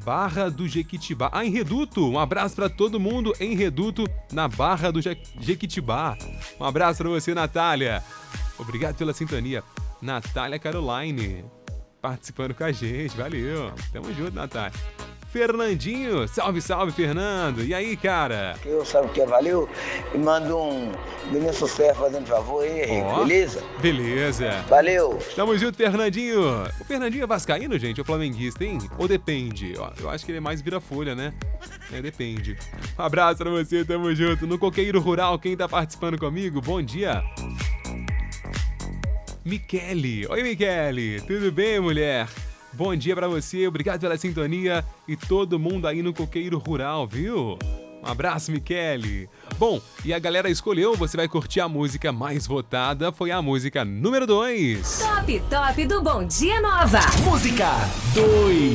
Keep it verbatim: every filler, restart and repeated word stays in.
Barra do Jequitibá. Ah, em Reduto. Um abraço pra todo mundo em Reduto, na Barra do Je Jequitibá. Um abraço pra você, Natália. Obrigado pela sintonia. Natália Caroline participando com a gente. Valeu. Tamo junto, Natália. Fernandinho. Salve, salve, Fernando. E aí, cara? Eu sabe o que é, valeu? E manda um Menino Sucesso fazendo favor aí, Henrique, Ó, beleza? Beleza. Valeu. Tamo junto, Fernandinho. O Fernandinho é vascaíno, gente? Ou flamenguista, hein? Ou depende? Ó, eu acho que ele é mais vira-folha, né? É, depende. Um abraço pra você, tamo junto. No Coqueiro Rural, quem tá participando comigo? Bom dia. Michele. Oi, Michele. Tudo bem, mulher? Bom dia pra você, obrigado pela sintonia e todo mundo aí no Coqueiro Rural, viu? Um abraço, Michele. Bom, e a galera escolheu, você vai curtir a música mais votada, foi a música número dois. Top, top do Bom Dia Nova. Música dois.